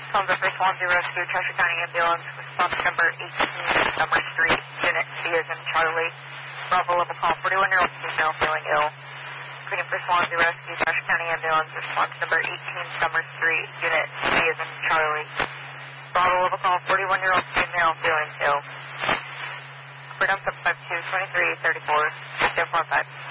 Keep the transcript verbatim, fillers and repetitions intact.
Sons of Swansea Rescue, Cheshire County Ambulance, response number eighteen, Summer Street, Unit C as in Charlie. Bravo level call, forty-one-year-old female feeling ill. Screening for Swansea Rescue, Cheshire County Ambulance, response number eighteen, Summer Street, Unit C as in Charlie. Bravo level call, forty-one-year-old female feeling ill. Freedom five two, twenty-three, thirty-four, zero four five.